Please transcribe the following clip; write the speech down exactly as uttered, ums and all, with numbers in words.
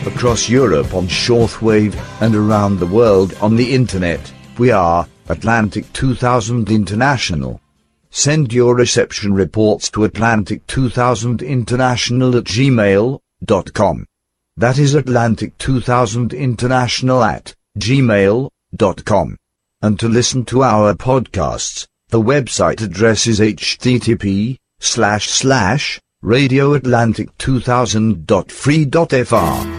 across Europe on shortwave, and around the world on the internet. We are Atlantic two thousand International. Send your reception reports to Atlantic two thousand International at gmail dot com. That is Atlantic two thousand International at gmail dot com. And to listen to our podcasts, the website address is http slash slash radio atlantic two thousand dot free dot fr.